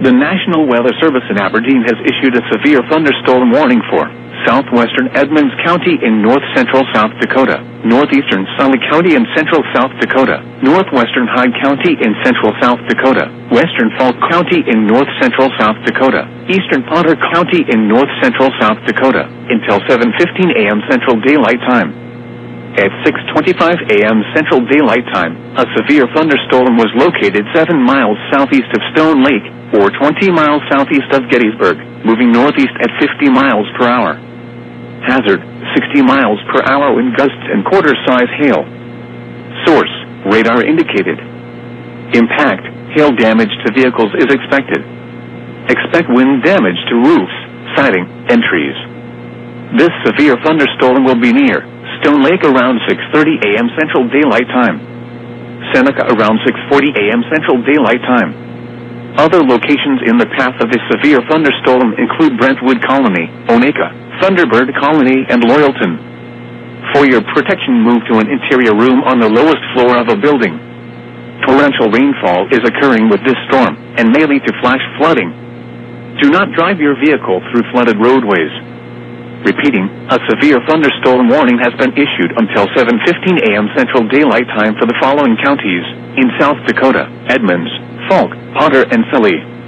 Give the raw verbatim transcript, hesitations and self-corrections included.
The National Weather Service in Aberdeen has issued a severe thunderstorm warning for southwestern Edmonds County in north-central South Dakota, northeastern Sully County in central South Dakota, northwestern Hyde County in central South Dakota, western Falk County in north-central South Dakota, eastern Potter County in north-central South Dakota, until seven fifteen a m Central Daylight Time. At six twenty-five a m Central Daylight Time, a severe thunderstorm was located seven miles southeast of Stone Lake, or twenty miles southeast of Gettysburg, moving northeast at fifty miles per hour. Hazard, sixty miles per hour wind gusts and quarter-size hail. Source, radar indicated. Impact, hail damage to vehicles is expected. Expect wind damage to roofs, siding, and trees. This severe thunderstorm will be near Stone Lake around six thirty a m Central Daylight Time. Seneca around six forty a m Central Daylight Time. Other locations in the path of this severe thunderstorm include Brentwood Colony, Oneka, Thunderbird Colony, and Loyalton. For your protection, move to an interior room on the lowest floor of a building. Torrential rainfall is occurring with this storm, and may lead to flash flooding. Do not drive your vehicle through flooded roadways. Repeating, a severe thunderstorm warning has been issued until seven fifteen a m Central Daylight Time for the following counties in South Dakota: Edmonds, Falk, Potter, and Sully.